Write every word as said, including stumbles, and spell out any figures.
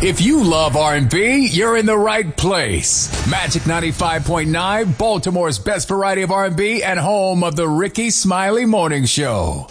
If you love R and B, you're in the right place. Magic ninety-five point nine, Baltimore's best variety of R and B and home of the Ricky Smiley Morning Show.